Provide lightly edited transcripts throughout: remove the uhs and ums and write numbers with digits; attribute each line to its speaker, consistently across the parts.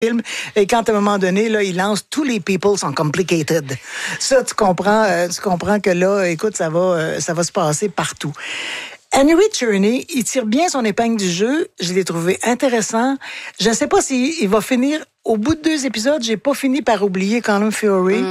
Speaker 1: film. Et quand, à un moment donné, là, il lance tous les people sont complicated. Ça, tu comprends que là, écoute, ça va se passer partout. Henry Czerny, il tire bien son épingle du jeu. Je l'ai trouvé intéressant. Je ne sais pas s'il va finir. Au bout de 2 épisodes, j'ai pas fini par oublier Colin Feore,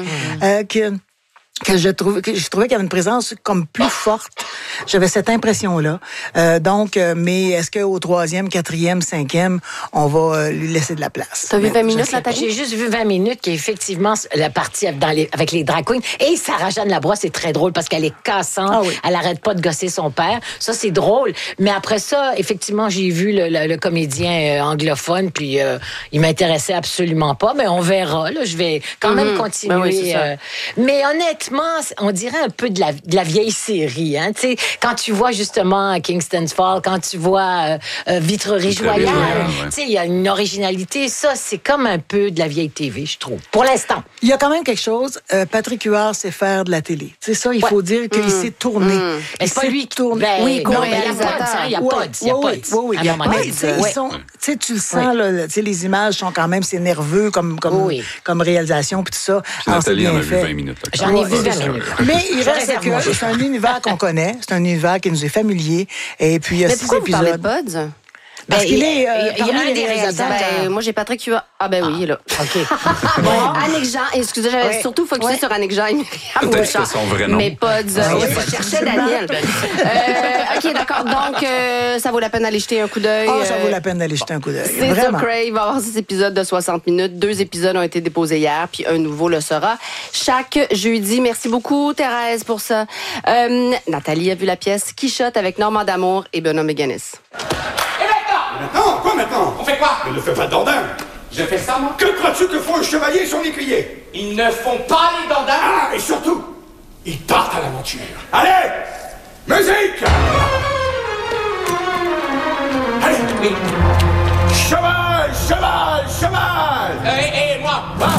Speaker 1: que je trouvais qu'il y avait une présence comme plus forte. J'avais cette impression-là. Mais est-ce qu'au 3e, 4e, 5e, on va lui laisser de la place?
Speaker 2: T'as vu 20 minutes, Nathalie?
Speaker 3: J'ai juste vu 20 minutes qui est effectivement la partie avec les drag queens. Et Sarah-Jeanne Labrosse, c'est très drôle parce qu'elle est cassante. Ah oui. Elle arrête pas de gosser son père. Ça, c'est drôle. Mais après ça, effectivement, j'ai vu le comédien anglophone, puis il m'intéressait absolument pas. Mais on verra. Là, je vais quand même continuer. Ben oui, mais honnêtement, on dirait un peu de la vieille série. Hein? Tu sais, quand tu vois justement Kingston's Fall, quand tu vois Vitrerie-Joyal, tu sais, il y a une originalité. Ça, c'est comme un peu de la vieille TV, je trouve. Pour l'instant.
Speaker 1: Il y a quand même quelque chose. Patrick Huard sait faire de la télé. C'est ça, il faut dire qu'il s'est tourné.
Speaker 3: Mais c'est pas lui qui tourne.
Speaker 2: Oui,
Speaker 3: il y a Pods.
Speaker 1: Oui. Tu le sens, là, les images sont quand même, c'est nerveux comme réalisation, puis tout ça.
Speaker 4: Nathalie en a vu 20 minutes.
Speaker 3: J'en ai vu 20 minutes.
Speaker 1: Mais il reste que c'est un univers qu'on connaît, c'est un univers qui nous est familier. Et puis, il y a 6 épisodes.
Speaker 2: Mais pourquoi vous parlez de Pods?
Speaker 1: Parce qu'il est parmi
Speaker 3: un des réalisateurs.
Speaker 2: Moi, j'ai Patrick Huard. Ah ben oui, il est là.
Speaker 3: OK.
Speaker 2: Annick Jean. Excusez, j'avais surtout focusé sur Annick Jean.
Speaker 4: Peut-être que c'est son vrai nom.
Speaker 2: Mais Pods. Je cherchais Daniel. OK, d'accord. Donc, ça vaut la peine d'aller jeter un coup d'œil.
Speaker 1: Ça vaut la peine d'aller jeter un coup d'œil.
Speaker 2: C'est ça, Crave. Il va y avoir 6 épisodes de 60 minutes. 2 épisodes ont été déposés hier, puis un nouveau le sera chaque jeudi. Merci beaucoup, Thérèse, pour ça. Nathalie a vu la pièce Quichotte avec Normand D'Amour et Benoît Méganis.
Speaker 5: Maintenant? Quoi maintenant?
Speaker 6: On fait quoi?
Speaker 5: Il ne fait pas de dandin.
Speaker 6: Je fais ça, moi?
Speaker 5: Que crois-tu que font un chevalier et son écuyer?
Speaker 6: Ils ne font pas les dandins.
Speaker 5: Ah, et surtout, ils partent à l'aventure. Allez! Musique! Allez!
Speaker 6: Oui.
Speaker 5: Cheval! Cheval! Cheval!
Speaker 6: Et moi?